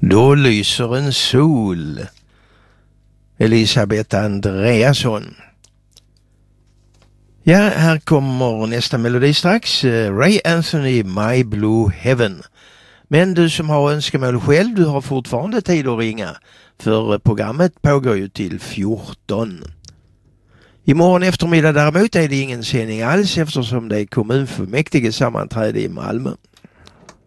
Då lyser en sol. Elisabeth Andreasson. Ja, här kommer nästa melodi strax. Ray Anthony, My Blue Heaven. Men du som har önskemål själv, du har fortfarande tid att ringa. För programmet pågår ju till 14. Imorgon eftermiddag däremot är det ingen sändning alls eftersom det är kommunfullmäktige sammanträde i Malmö.